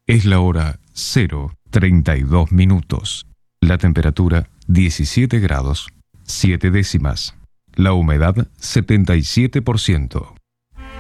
Es la hora 0:32. La temperatura 17 grados 7 décimas. La humedad 77%.